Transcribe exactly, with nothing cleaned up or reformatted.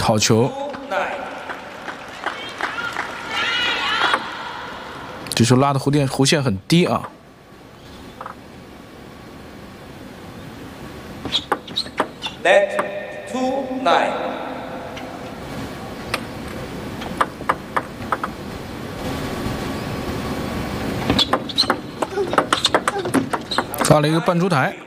好球。这球拉的弧线弧线很低啊。 Net two nine。 发了一个半出台。